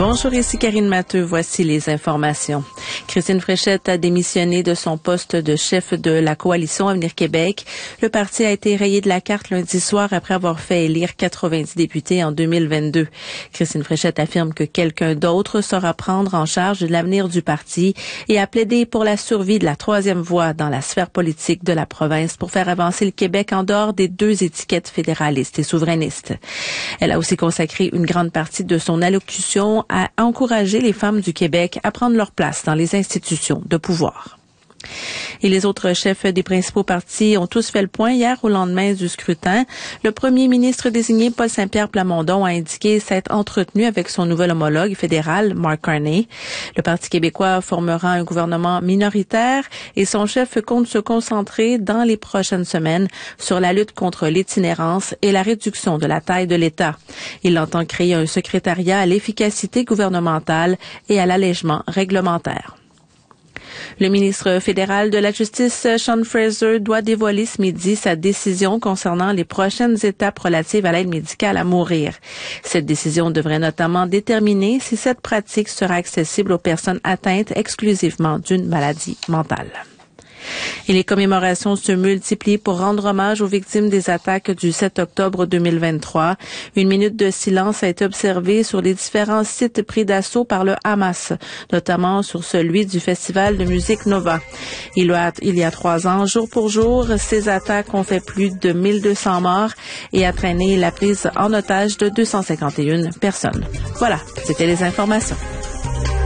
Bonjour, ici Karine Matteux. Voici les informations. Christine Fréchette a démissionné de son poste de chef de la coalition Avenir Québec. Le parti a été rayé de la carte lundi soir après avoir fait élire 90 députés en 2022. Christine Fréchette affirme que quelqu'un d'autre saura prendre en charge de l'avenir du parti et a plaidé pour la survie de la troisième voie dans la sphère politique de la province pour faire avancer le Québec en dehors des deux étiquettes fédéralistes et souverainistes. Elle a aussi consacré une grande partie de son allocution à encourager les femmes du Québec à prendre leur place dans les institutions de pouvoir. Et les autres chefs des principaux partis ont tous fait le point hier au lendemain du scrutin. Le premier ministre désigné, Paul Saint-Pierre Plamondon, a indiqué s'être entretenu avec son nouvel homologue fédéral, Mark Carney. Le Parti québécois formera un gouvernement minoritaire et son chef compte se concentrer dans les prochaines semaines sur la lutte contre l'itinérance et la réduction de la taille de l'État. Il entend créer un secrétariat à l'efficacité gouvernementale et à l'allègement réglementaire. Le ministre fédéral de la Justice, Sean Fraser, doit dévoiler ce midi sa décision concernant les prochaines étapes relatives à l'aide médicale à mourir. Cette décision devrait notamment déterminer si cette pratique sera accessible aux personnes atteintes exclusivement d'une maladie mentale. Et les commémorations se multiplient pour rendre hommage aux victimes des attaques du 7 octobre 2023. Une minute de silence a été observée sur les différents sites pris d'assaut par le Hamas, notamment sur celui du festival de musique Nova. Il y a 3 ans, jour pour jour, ces attaques ont fait plus de 1200 morts et a traîné la prise en otage de 251 personnes. Voilà, c'était les informations.